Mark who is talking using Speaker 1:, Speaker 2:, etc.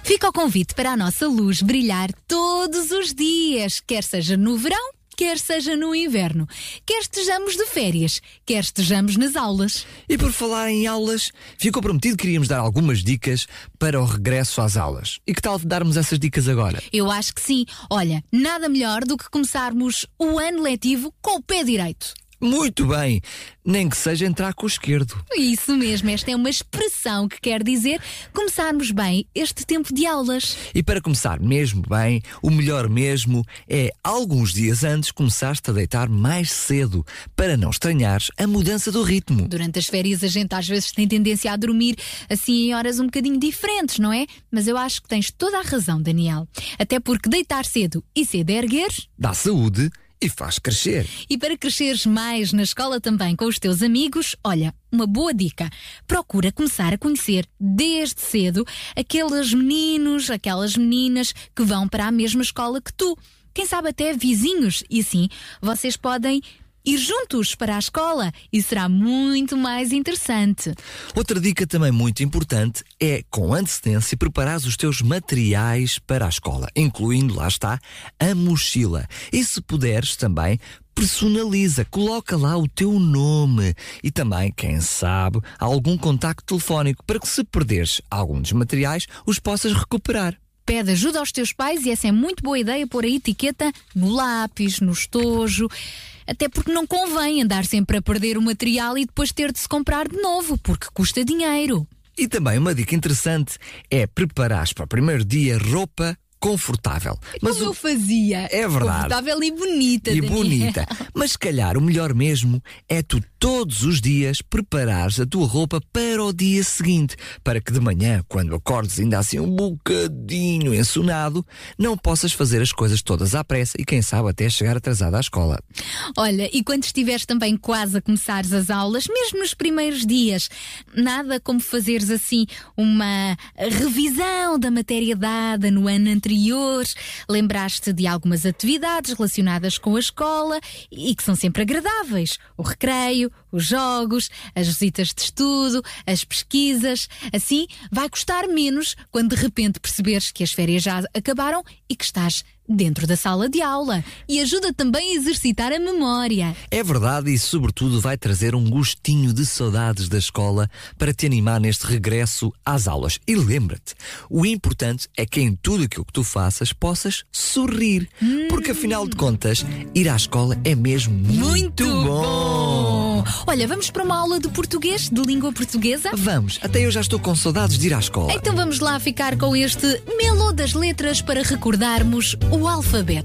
Speaker 1: Fica o convite para a nossa luz brilhar todos os dias, quer seja no verão, quer seja no inverno, quer estejamos de férias, quer estejamos nas aulas.
Speaker 2: E por falar em aulas, ficou prometido que queríamos dar algumas dicas para o regresso às aulas. E que tal darmos essas dicas agora?
Speaker 1: Eu acho que sim. Olha, nada melhor do que começarmos o ano letivo com o pé direito.
Speaker 2: Muito bem, nem que seja entrar com o esquerdo.
Speaker 1: Isso mesmo, esta é uma expressão que quer dizer começarmos bem este tempo de aulas.
Speaker 2: E para começar mesmo bem, o melhor mesmo é alguns dias antes começaste a deitar mais cedo, para não estranhares a mudança do ritmo.
Speaker 1: Durante as férias a gente às vezes tem tendência a dormir assim em horas um bocadinho diferentes, não é? Mas eu acho que tens toda a razão, Daniel. Até porque deitar cedo e cedo erguer
Speaker 2: dá saúde e faz crescer.
Speaker 1: E para cresceres mais na escola também com os teus amigos, olha, uma boa dica. Procura começar a conhecer desde cedo aqueles meninos, aquelas meninas que vão para a mesma escola que tu. Quem sabe até vizinhos. E assim vocês podem ir juntos para a escola e será muito mais interessante.
Speaker 2: Outra dica também muito importante é, com antecedência, preparares os teus materiais para a escola, incluindo, lá está, a mochila. E se puderes também, personaliza, coloca lá o teu nome e também, quem sabe, algum contacto telefónico para que, se perderes algum dos materiais, os possas recuperar.
Speaker 1: Pede ajuda aos teus pais e essa é muito boa ideia, pôr a etiqueta no lápis, no estojo. Até porque não convém andar sempre a perder o material e depois ter de se comprar de novo, porque custa dinheiro.
Speaker 2: E também uma dica interessante é preparares para o primeiro dia roupa confortável.
Speaker 1: Mas eu fazia.
Speaker 2: É verdade.
Speaker 1: Confortável e bonita.
Speaker 2: E
Speaker 1: Daniel.
Speaker 2: bonita. Mas se calhar o melhor mesmo é tu todos os dias preparares a tua roupa para o dia seguinte, para que de manhã, quando acordes ainda assim um bocadinho ensonado, não possas fazer as coisas todas à pressa e quem sabe até chegar atrasado à escola.
Speaker 1: Olha, e quando estiveres também quase a começares as aulas, mesmo nos primeiros dias, nada como fazeres assim uma revisão da matéria dada no ano anterior, lembraste de algumas atividades relacionadas com a escola e que são sempre agradáveis. O recreio, os jogos, as visitas de estudo, as pesquisas. Assim vai custar menos quando de repente perceberes que as férias já acabaram e que estás dentro da sala de aula. E ajuda também a exercitar a memória.
Speaker 2: É verdade e sobretudo vai trazer um gostinho de saudades da escola para te animar neste regresso às aulas. E lembra-te, o importante é que em tudo aquilo que tu faças possas sorrir. Porque afinal de contas, ir à escola é mesmo muito bom.
Speaker 1: Olha, vamos para uma aula de português, de língua portuguesa?
Speaker 2: Vamos, até eu já estou com saudades de ir à escola.
Speaker 1: Então vamos lá ficar com este melô das letras para recordarmos o alfabeto.